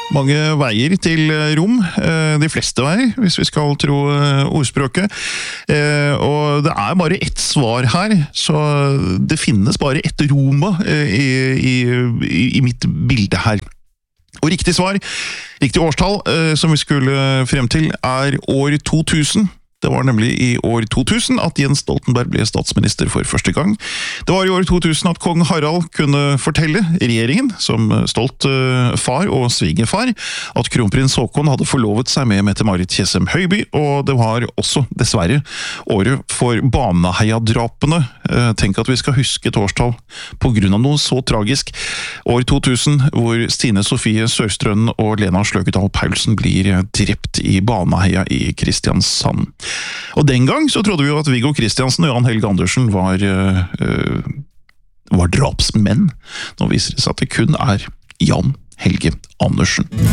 Mange veier til Rom, de fleste veier, hvis vi skal tro ordspråket. Og det er bare ett svar her, så det finnes bare ett Roma i mitt bilde her. Og riktig svar, riktig årstall som vi skulle frem til, er år 2000. Det var nemlig i år 2000 at Jens Stoltenberg ble statsminister for første gang. Det var i år 2000 at kong Harald kunne fortelle regjeringen, som stolt far og svigerfar, at kronprins Håkon hadde forlovet seg med Mette-Marit Tjessem Høiby, og det var også, dessverre, året for Baneheia-drapene. Tenk at vi skal huske et årstall på grunn av noe så tragisk. År 2000, hvor Stine Sofie Sørstrønen og Lena Sløgedal Paulsen blir drept i Baneheia i Kristiansand. Og den gang så trodde vi jo at Viggo Kristiansen og Jan Helge Andersen var drapsmenn. Nå viser det seg at det kun er Jan Helge Andersen.